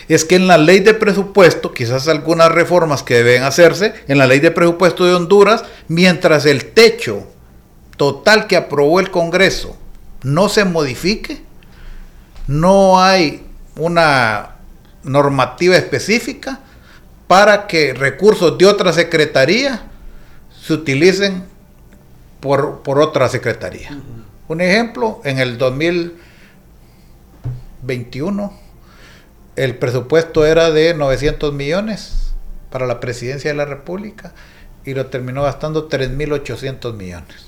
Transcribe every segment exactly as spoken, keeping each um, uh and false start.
es que en la ley de presupuesto, quizás algunas reformas que deben hacerse, en la ley de presupuesto de Honduras, mientras el techo total que aprobó el Congreso no se modifique, no hay una normativa específica para que recursos de otra secretaría se utilicen por, por otra secretaría. Uh-huh. Un ejemplo, en el dos mil veintiuno el presupuesto era de novecientos millones para la presidencia de la República y lo terminó gastando tres mil ochocientos millones.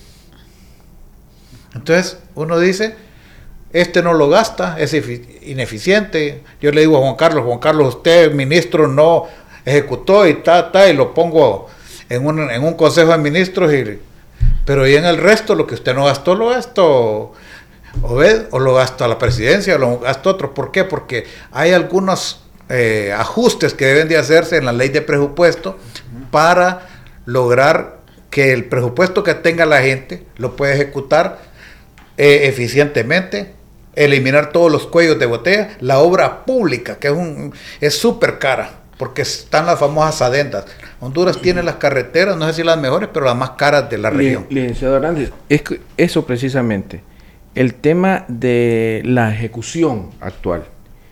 Entonces uno dice, este no lo gasta, es ineficiente. Yo le digo a Juan Carlos, Juan Carlos, usted, ministro, no ejecutó y ta, ta, y lo pongo en un, en un consejo de ministros, y, pero y en el resto, lo que usted no gastó, lo gastó Obed, o lo gastó la presidencia, o lo gastó otro. ¿Por qué? Porque hay algunos eh, ajustes que deben de hacerse en la ley de presupuesto para lograr que el presupuesto que tenga la gente lo pueda ejecutar eh, eficientemente, eliminar todos los cuellos de botella, la obra pública, que es un es súper cara, porque están las famosas adendas. Honduras tiene las carreteras, no sé si las mejores, pero las más caras de la región. Licenciado Hernández, es que eso precisamente, el tema de la ejecución actual,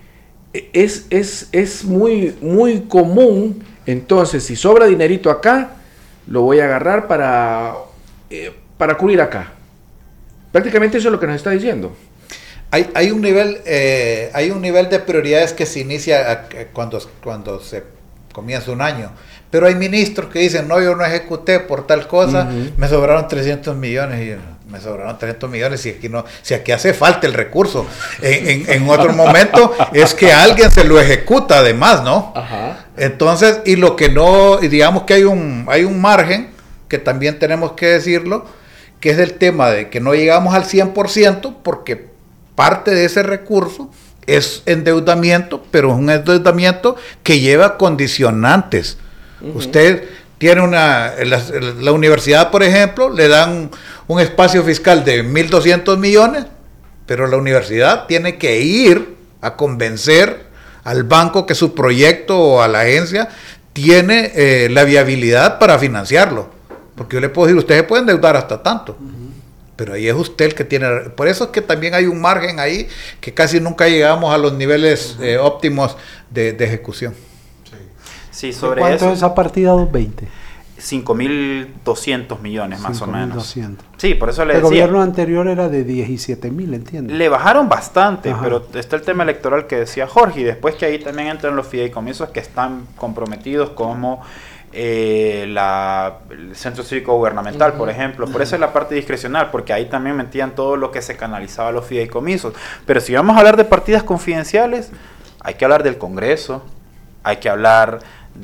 es, es, es muy, muy común. Entonces, si sobra dinerito acá, lo voy a agarrar para, eh, para cubrir acá. Prácticamente eso es lo que nos está diciendo. Hay, hay un nivel eh, hay un nivel de prioridades que se inicia a, cuando, cuando se comienza un año, pero hay ministros que dicen, no, yo no ejecuté por tal cosa, uh-huh. me sobraron trescientos millones, y me sobraron trescientos millones, y aquí no, si aquí hace falta el recurso, en, en, en otro momento es que alguien se lo ejecuta además, ¿no? Ajá. Entonces, y lo que no, y digamos que hay un, hay un margen, que también tenemos que decirlo, que es el tema de que no llegamos al cien por ciento, porque parte de ese recurso es endeudamiento, pero es un endeudamiento que lleva condicionantes. Uh-huh. Usted tiene una, la, la universidad, por ejemplo, le dan un espacio fiscal de mil doscientos millones, pero la universidad tiene que ir a convencer al banco que su proyecto o a la agencia tiene eh, la viabilidad para financiarlo. Porque yo le puedo decir, usted se puede endeudar hasta tanto. Uh-huh. Pero ahí es usted el que tiene. Por eso es que también hay un margen ahí que casi nunca llegamos a los niveles uh-huh. eh, óptimos de, de ejecución. Sí, sí, sobre ¿Cuánto eso, es esa partida dos veinte? cinco mil doscientos millones más cinco, o menos. doscientos. Sí, por eso le el decía. El gobierno anterior era de diecisiete mil, entiendo. Le bajaron bastante, Ajá. pero está el tema electoral que decía Jorge, y después que ahí también entran los fideicomisos que están comprometidos como Eh, la, el Centro Cívico Gubernamental, uh-huh. por ejemplo. Por eso es la parte discrecional, porque ahí también metían todo lo que se canalizaba a los fideicomisos. Pero si vamos a hablar de partidas confidenciales, hay que hablar del Congreso, hay que hablar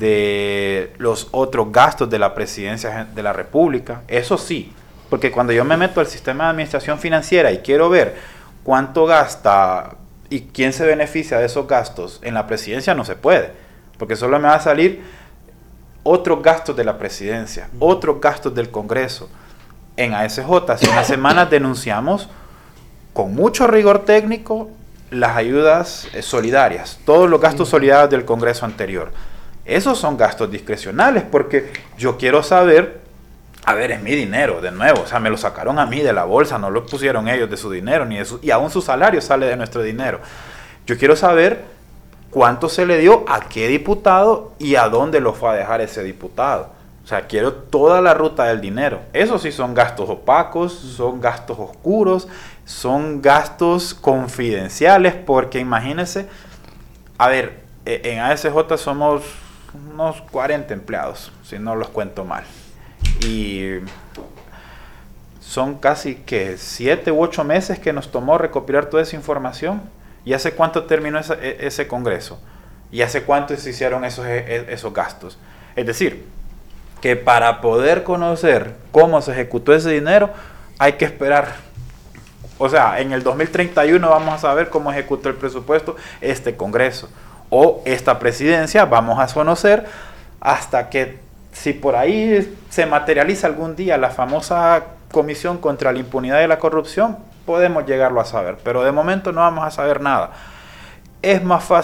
de los otros gastos de la Presidencia de la República, eso sí, porque cuando yo me meto al sistema de administración financiera y quiero ver cuánto gasta y quién se beneficia de esos gastos en la Presidencia, no se puede, porque solo me va a salir otros gastos de la presidencia, otros gastos del Congreso. En A S J, hace unas semanas denunciamos con mucho rigor técnico las ayudas eh, solidarias, todos los gastos solidarios del Congreso anterior. Esos son gastos discrecionales, porque yo quiero saber, a ver, es mi dinero, de nuevo, o sea, me lo sacaron a mí de la bolsa, no lo pusieron ellos de su dinero, ni de su, y aún su salario sale de nuestro dinero. Yo quiero saber cuánto se le dio a qué diputado y a dónde lo fue a dejar ese diputado. O sea, quiero toda la ruta del dinero. Eso sí son gastos opacos, son gastos oscuros, son gastos confidenciales, porque imagínense, a ver, en A S J somos unos cuarenta empleados, si no los cuento mal. Y son casi que siete u ocho meses que nos tomó recopilar toda esa información. ¿Y hace cuánto terminó esa, ese congreso? ¿Y hace cuánto se hicieron esos, esos gastos? Es decir, que para poder conocer cómo se ejecutó ese dinero, hay que esperar. O sea, en el dos mil treinta y uno vamos a saber cómo ejecutó el presupuesto este congreso. O esta presidencia, vamos a conocer hasta que, si por ahí se materializa algún día la famosa Comisión contra la Impunidad y la Corrupción, podemos llegarlo a saber, pero de momento no vamos a saber nada. Es más fácil